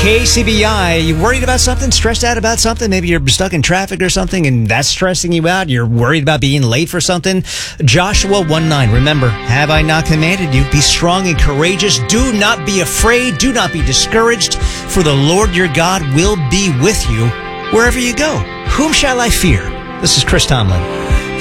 KCBI, you worried about something, stressed out about something? Maybe you're stuck in traffic or something and that's stressing you out. You're worried about being late for something. Joshua 1:9. Remember, have I not commanded you? Be strong and courageous. Do not be afraid. Do not be discouraged. For the Lord your God will be with you wherever you go. Whom shall I fear? This is Chris Tomlin.